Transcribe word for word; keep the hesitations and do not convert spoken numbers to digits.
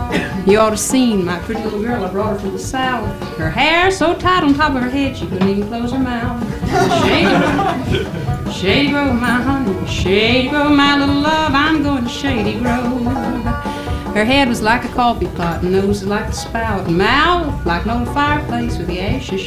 You ought to seen my pretty little girl, I brought her from the south. Her hair so tight on top of her head she couldn't even close her mouth. Shady Grove, Shady Grove, my honey, Shady Grove, my little love, I'm going to Shady Grove. Her head was like a coffee pot, nose was like a spout, mouth like an old fireplace with the ashes